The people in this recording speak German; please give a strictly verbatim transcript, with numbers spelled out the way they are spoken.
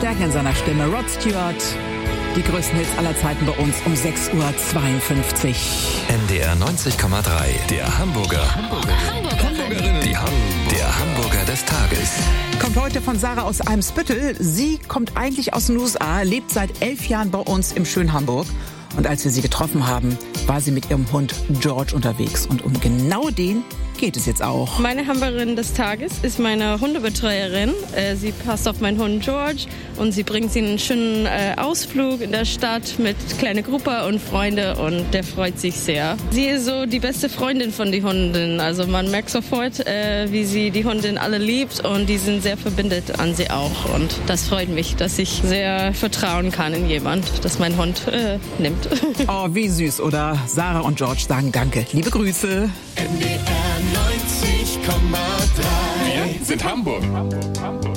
Stärken in seiner Stimme. Rod Stewart, die größten Hits aller Zeiten bei uns um sechs Uhr zweiundfünfzig. N D R neunzig Komma drei, der Hamburger. Hamburger. Hamburgerin. Die Ham der Hamburger des Tages. Kommt heute von Sarah aus Eimsbüttel. Sie kommt eigentlich aus den U S A, lebt seit elf Jahren bei uns im schönen Hamburg. Und als wir sie getroffen haben, war sie mit ihrem Hund George unterwegs. Und um genau den geht es jetzt auch. Meine Hamburgerin des Tages ist meine Hundebetreuerin. Sie passt auf meinen Hund George und sie bringt sie einen schönen Ausflug in der Stadt mit kleiner Gruppe und Freunde und der freut sich sehr. Sie ist so die beste Freundin von den Hunden. Also man merkt sofort, wie sie die Hundin alle liebt und die sind sehr verbindet an sie auch. Und das freut mich, dass ich sehr vertrauen kann in jemand, dass mein Hund äh, nimmt. Oh, wie süß, oder? Sarah und George sagen Danke. Liebe Grüße. N D R neunzig Komma drei. Wir sind Hamburg. Hamburg, Hamburg.